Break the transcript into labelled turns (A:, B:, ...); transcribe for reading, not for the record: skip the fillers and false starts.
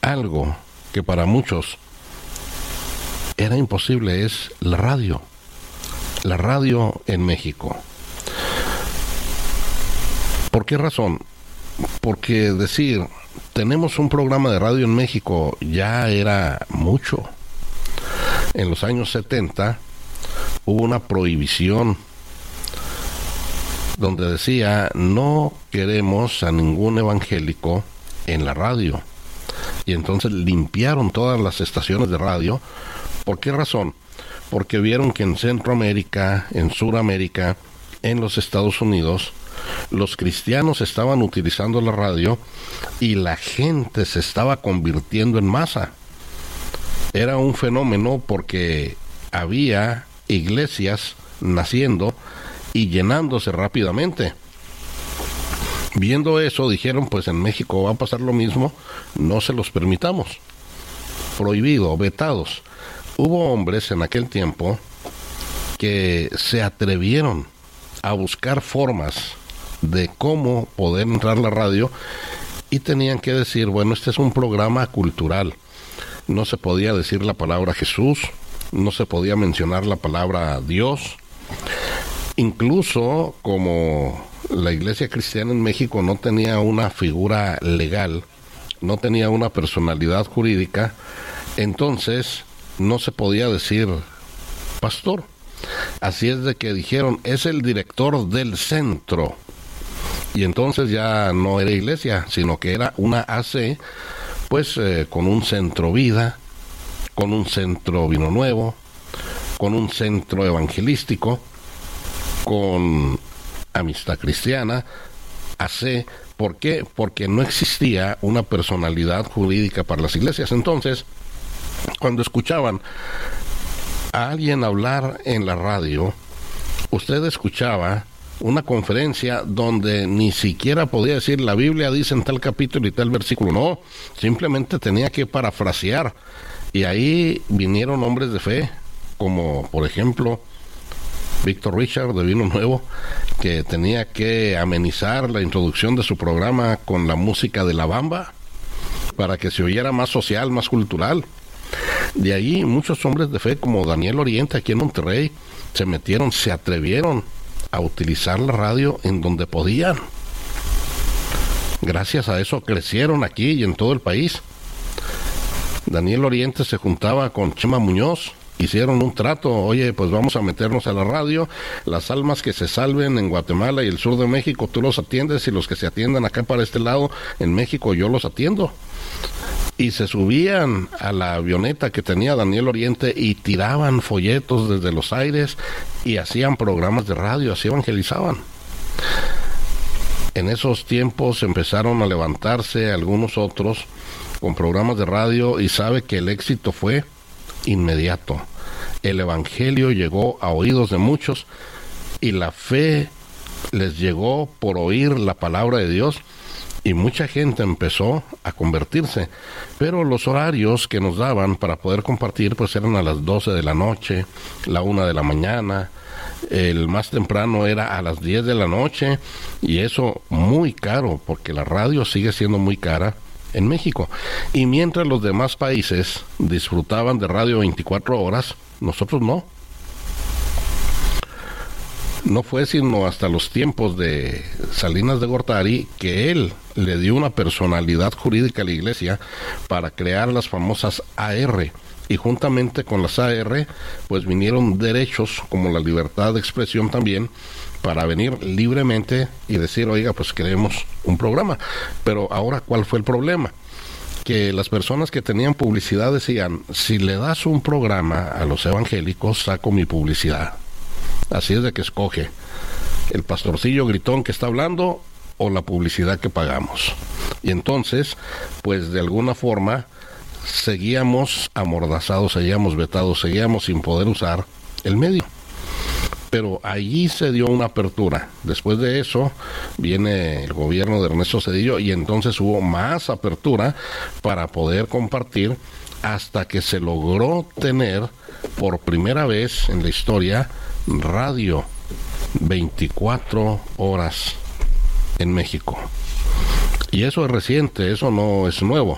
A: algo que para muchos era imposible, es la radio. La radio en México. ¿Por qué razón? Porque decir, tenemos un programa de radio en México ya era mucho. En los años 70 hubo una prohibición donde decía, no queremos a ningún evangélico en la radio. Y entonces limpiaron todas las estaciones de radio. ¿Por qué razón? Porque vieron que en Centroamérica, en Suramérica, en los Estados Unidos, los cristianos estaban utilizando la radio y la gente se estaba convirtiendo en masa. Era un fenómeno porque había iglesias naciendo y llenándose rápidamente. Viendo eso, dijeron, pues en México va a pasar lo mismo, no se los permitamos. Prohibido, vetados. Hubo hombres en aquel tiempo que se atrevieron a buscar formas de cómo poder entrar a la radio y tenían que decir, bueno, este es un programa cultural. No se podía decir la palabra Jesús, no se podía mencionar la palabra Dios. Incluso como la iglesia cristiana en México no tenía una figura legal, no tenía una personalidad jurídica, entonces no se podía decir pastor. Así es de que dijeron, es el director del centro. Y entonces ya no era iglesia, sino que era una AC, pues con un centro vida, con un centro vino nuevo, con un centro evangelístico, con amistad cristiana, AC. ¿Por qué? Porque no existía una personalidad jurídica para las iglesias. Entonces, cuando escuchaban a alguien hablar en la radio, usted escuchaba una conferencia donde ni siquiera podía decir la Biblia dice en tal capítulo y tal versículo, no, simplemente tenía que parafrasear, y ahí vinieron hombres de fe, como por ejemplo Víctor Richard de Vino Nuevo, que tenía que amenizar la introducción de su programa con la música de la bamba, para que se oyera más social, más cultural. De ahí muchos hombres de fe como Daniel Oriente aquí en Monterrey se metieron, se atrevieron a utilizar la radio en donde podían. Gracias a eso crecieron aquí y en todo el país. Daniel Oriente se juntaba con Chema Muñoz, hicieron un trato, oye, pues vamos a meternos a la radio, las almas que se salven en Guatemala y el sur de México, tú los atiendes, y los que se atiendan acá para este lado, en México, yo los atiendo. Y se subían a la avioneta que tenía Daniel Oriente y tiraban folletos desde los aires y hacían programas de radio, así evangelizaban. En esos tiempos empezaron a levantarse algunos otros con programas de radio, y sabe que el éxito fue inmediato. El evangelio llegó a oídos de muchos y la fe les llegó por oír la palabra de Dios, y mucha gente empezó a convertirse. Pero los horarios que nos daban para poder compartir pues eran a las 12 de la noche, la 1 de la mañana, el más temprano era a las 10 de la noche, y eso muy caro, porque la radio sigue siendo muy cara en México. Y mientras los demás países disfrutaban de radio 24 horas, nosotros no. No fue sino hasta los tiempos de Salinas de Gortari que él le dio una personalidad jurídica a la iglesia para crear las famosas AR, y juntamente con las AR pues vinieron derechos como la libertad de expresión también, para venir libremente y decir, oiga, pues queremos un programa. Pero ahora, ¿cuál fue el problema? Que las personas que tenían publicidad decían, si le das un programa a los evangélicos, saco mi publicidad. Así es de que escoge el pastorcillo gritón que está hablando o la publicidad que pagamos. Y entonces, pues de alguna forma, seguíamos amordazados, seguíamos vetados, seguíamos sin poder usar el medio. Pero allí se dio una apertura. Después de eso viene el gobierno de Ernesto Zedillo, y entonces hubo más apertura para poder compartir, hasta que se logró tener por primera vez en la historia radio 24 horas en México. Y eso es reciente, eso no es nuevo.